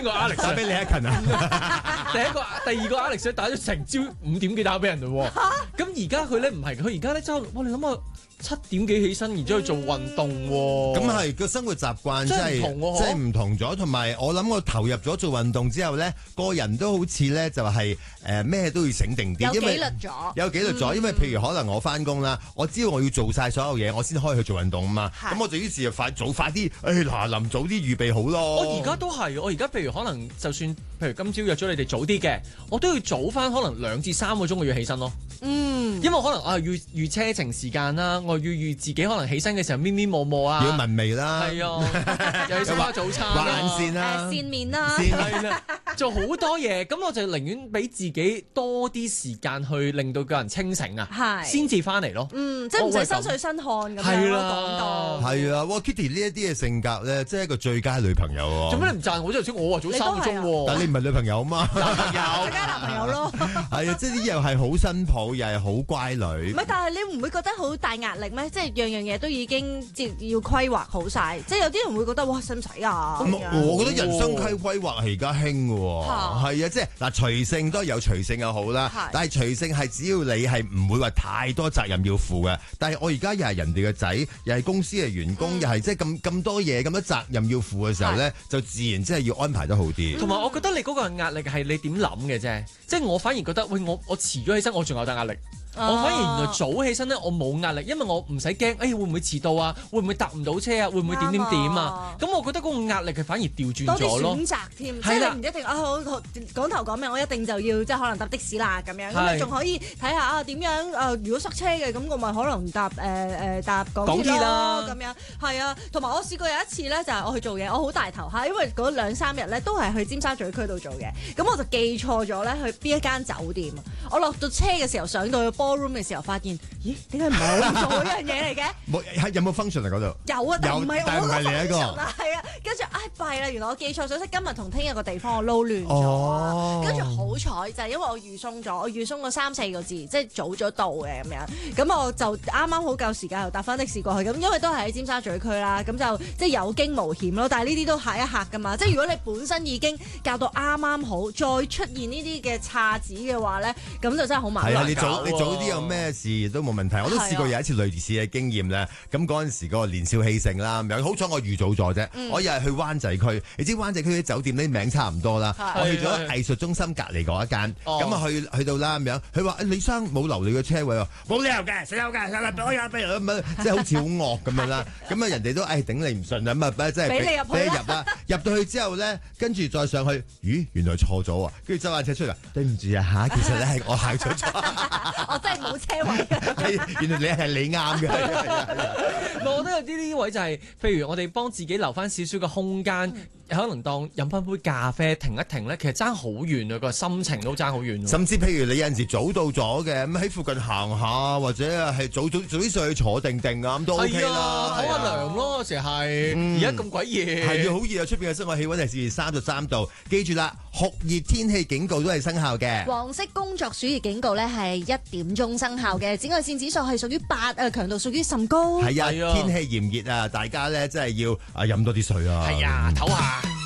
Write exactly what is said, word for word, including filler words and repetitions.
邊個 Alex 打俾李克勤啊？ 第一個、第二個 Alex 打咗成朝五點幾打俾人嘞喎。咁而家佢咧唔係，佢而家咧就哇你諗下。七點幾起身，然之後做運動喎。 咁係個生活習慣真係真係唔同咗，同埋我諗我投入咗做運動之後咧，個人都好似咧就係誒咩都要醒定啲， 有紀因為律咗， 有紀律咗。因為譬如可能我翻工啦，我知道我要做晒所有嘢，我先可以去做運動啊嘛。咁我就於是就快早快啲，誒嗱臨早啲預備好咯。 我而家都係，我而家譬如可能就算譬如今朝約咗你哋早啲嘅，我都要早翻可能兩至三個鐘我要起身咯。 嗯， 因為可能啊預預車程時間啦，我要預自己可能起身嘅時候咪咪摸摸啊， 要聞味啦， 係啊，又要食翻早餐啦， 畫眼線啦， 誒線面啦， 係啦，做好多嘢，咁我就寧願俾自己多啲時間去令到個人清醒啊， 係先至翻嚟咯。 嗯，即係唔使身水身汗咁樣係咯， 啦講到係啊，哇 Kitty 呢一啲嘅性格咧，即係一個最佳女朋友喎。 做咩你唔讚我？即係頭先我話早三個鐘喎， 但你唔係女朋友啊嘛， 男朋友， 最佳男朋友咯。 係啊，即係啲又係好新抱，又係好乖女。 唔係，但係你唔會覺得好大壓力咩？即係樣樣嘢都已經即係要規劃好晒，即係有啲人會覺得哇，使唔使啊？ 我覺得人生規規劃係而家興嘅喎，係啊，即係嗱，隨性都有隨性又好啦，但係隨性係只要你係唔會話太多責任要負嘅。但係我而家又係人哋嘅仔，又係公司嘅員工，又係即係咁咁多嘢咁多責任要負嘅時候咧，就自然即係要安排得好啲。 同埋我覺得你嗰個壓力係你點諗嘅啫，即係我反而覺得喂，我我遲咗起身，我仲有大壓力。我反而原來早起身咧，我冇壓力，因為我唔使驚，哎會唔會遲到啊？會唔會搭唔到車啊？會唔會點點點啊？咁我覺得嗰個壓力係反而調轉咗咯。 多啲選擇添，即係你唔一定啊！講頭講命，我一定就要即係可能搭的士啦咁樣，咁你仲可以睇下啊點樣啊？如果塞車嘅，咁我咪可能搭誒誒搭港鐵咯咁樣。係啊，同埋我試過有一次咧，就係我去做嘢，我好大頭嚇，因為嗰兩三日咧都係去尖沙咀區度做嘅，咁我就記錯咗咧去邊一間酒店。我落到車嘅時候，上到去ballroom嘅時候，發現咦點解唔係我做嗰樣嘢嚟嘅？ 冇有冇 function 啊嗰度？ 有啊，但唔係我個 function 啊，係啊，跟住唉弊啦，原來我記錯咗，即係今日同聽日個地方我撈亂咗，跟住好彩就係因為我預鬆咗，我預鬆咗三四個字，即係早咗到嘅咁樣，咁我就啱啱好夠時間又搭翻的士過去，咁因為都係喺尖沙咀區啦，咁就即係有驚無險咯。但係呢啲都嚇一嚇噶嘛，即係如果你本身已經教到啱啱好，再出現呢啲嘅岔子嘅話咧，咁就真係好麻煩。 係啊，你早你早啲有咩事都冇問題。我都試過有一次類似嘅經驗咧。咁嗰陣時嗰個年少氣盛啦，咁好彩我預早咗啫。嗯、我又係去灣仔區，你知灣仔區啲酒店啲名差唔多啦。我去咗藝術中心隔離嗰一間，咁啊去去到啦咁樣，佢話李生冇留你個車位喎，冇理由嘅，實有嘅，實有俾我俾我咁即係好似好惡咁樣啦。咁啊人哋都誒頂你唔順啊，咁啊即係俾你入去啦。入到去之後咧，跟住再上去，咦原來錯咗啊！跟住揸架車出嚟，對唔住啊嚇，其實咧係我行錯咗。 我真係冇車位嘅。 原來你係你啱嘅。 我覺得有啲呢啲位就係、是，譬如我哋幫自己留翻少少嘅空間，嗯、可能當飲翻杯咖啡停一停咧，其實爭好遠啊，個心情都爭好遠。 甚至譬如你有陣時早到咗嘅，咁喺附近行下，或者係早早早啲上去坐定定啊，咁都 OK 啦。 唞下涼咯，有時係而家咁鬼熱， 係啊，好熱啊！出邊嘅室外氣溫係攝氏三十三度，記住啦，酷熱天氣警告都係生效嘅。 黃色工作暑熱警告咧係一點鐘生效嘅，紫外線指數係屬於八啊，強度屬於甚高。 係啊，天氣炎熱啊，大家咧真係要啊飲多啲水啊。 係啊，唞下。